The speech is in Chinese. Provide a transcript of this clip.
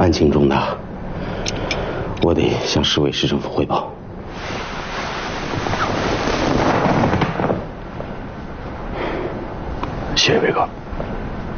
案情重大，我得向市委市政府汇报。 谢谢魏哥。